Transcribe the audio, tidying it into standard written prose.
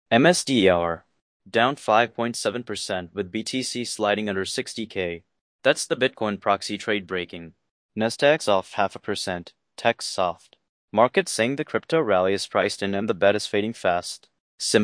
MSDR down 5.7% with BTC sliding under 60K. That's the Bitcoin proxy trade breaking. Nasdaq's off 0.5%, tech soft. Market saying the crypto rally is priced in and the bet is fading fast.